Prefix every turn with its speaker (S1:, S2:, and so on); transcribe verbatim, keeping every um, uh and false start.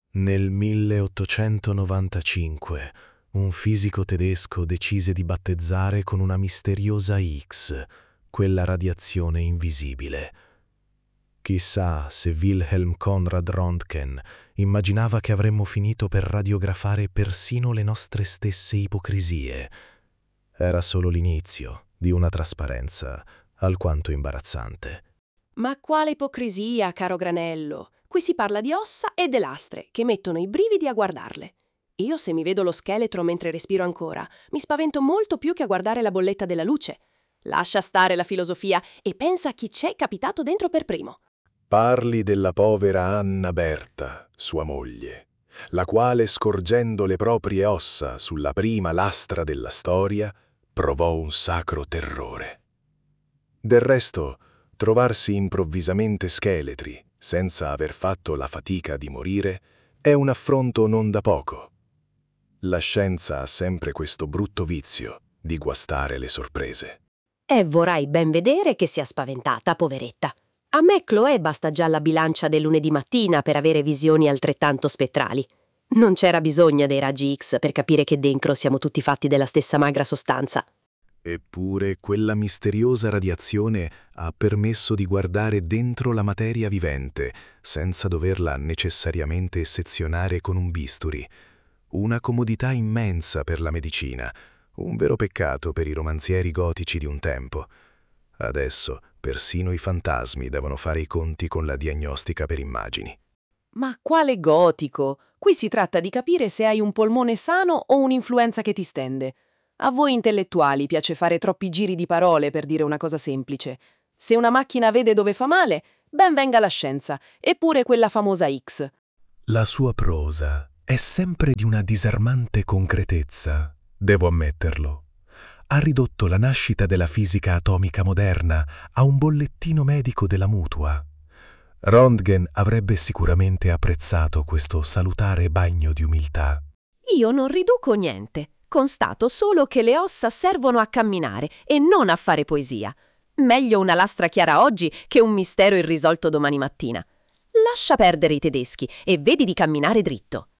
S1: Nel milleottocentonovantacinque un fisico tedesco decise di battezzare con una misteriosa X quella radiazione invisibile. Chissà se Wilhelm Conrad Röntgen immaginava che avremmo finito per radiografare persino le nostre stesse ipocrisie. Era solo l'inizio di una trasparenza alquanto imbarazzante.
S2: Ma quale ipocrisia, caro Granello? Qui si parla di ossa e de lastre, che mettono i brividi a guardarle. Io, se mi vedo lo scheletro mentre respiro ancora, mi spavento molto più che a guardare la bolletta della luce. Lascia stare la filosofia e pensa a chi c'è capitato dentro per primo.
S3: Parli della povera Anna Berta, sua moglie, la quale, scorgendo le proprie ossa sulla prima lastra della storia, provò un sacro terrore. Del resto, trovarsi improvvisamente scheletri, senza aver fatto la fatica di morire, è un affronto non da poco. La scienza ha sempre questo brutto vizio di guastare le sorprese.
S4: E vorrai ben vedere che sia spaventata, poveretta. A me, Chloé, basta già la bilancia del lunedì mattina per avere visioni altrettanto spettrali. Non c'era bisogno dei raggi X per capire che dentro siamo tutti fatti della stessa magra sostanza.
S1: Eppure quella misteriosa radiazione ha permesso di guardare dentro la materia vivente, senza doverla necessariamente sezionare con un bisturi. Una comodità immensa per la medicina, un vero peccato per i romanzieri gotici di un tempo. Adesso persino i fantasmi devono fare i conti con la diagnostica per immagini.
S2: Ma quale gotico? Qui si tratta di capire se hai un polmone sano o un'influenza che ti stende. A voi intellettuali piace fare troppi giri di parole per dire una cosa semplice. Se una macchina vede dove fa male, ben venga la scienza, eppure quella famosa X.
S1: La sua prosa è sempre di una disarmante concretezza, devo ammetterlo. Ha ridotto la nascita della fisica atomica moderna a un bollettino medico della mutua. Röntgen avrebbe sicuramente apprezzato questo salutare bagno di umiltà.
S4: Io non riduco niente. Constato solo che le ossa servono a camminare e non a fare poesia. Meglio una lastra chiara oggi che un mistero irrisolto domani mattina. Lascia perdere i tedeschi e vedi di camminare dritto.